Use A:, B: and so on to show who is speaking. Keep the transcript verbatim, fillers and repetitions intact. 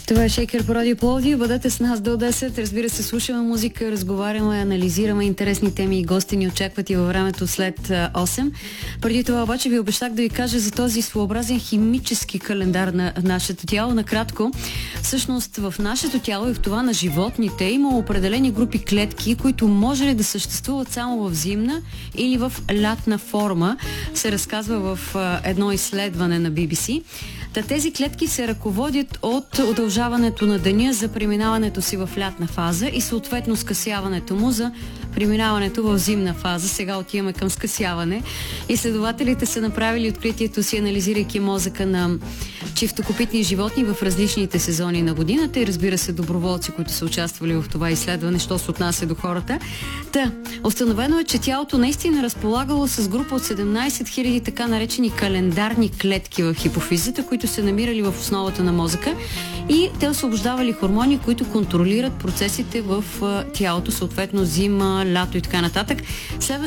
A: Това е Шейкер по Радио Пловдив. Бъдете с нас до десет. Разбира се, слушаме музика, разговаряме, анализираме интересни теми и гости ни очакват и във времето след осем. Преди това обаче ви обещах да ви кажа за този своеобразен химически календар на нашето тяло. Накратко, всъщност в нашето тяло и в това на животните има определени групи клетки, които може ли да съществуват само в зимна или в лятна форма, се разказва в едно изследване на Би Би Си. Та тези клетки се ръководят от удължаването на деня за преминаването си в лятна фаза и съответно скъсяването му за преминаването в зимна фаза. Сега отиваме към скъсяване. Изследователите са направили откритието си, анализирайки мозъка на чифтокопитни животни в различните сезони на годината и разбира се доброволци, които са участвали в това изследване, що се отнася до хората. Та, установено е, че тялото наистина разполагало с група от седемнайсет хиляди така наречени календарни клетки в хипофизата, които се намирали в основата на мозъка и те освобождавали хормони, които контролират процесите в тялото, съответно зима, лято и така нататък.